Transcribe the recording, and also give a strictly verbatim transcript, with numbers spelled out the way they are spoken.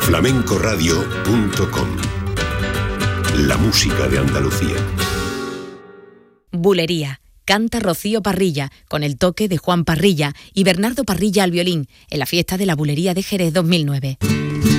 flamencoradio punto com. La música de Andalucía. Bulería. Canta Rocío Parrilla, con el toque de Juan Parrilla y Bernardo Parrilla al violín, en la fiesta de la Bulería de Jerez dos mil nueve.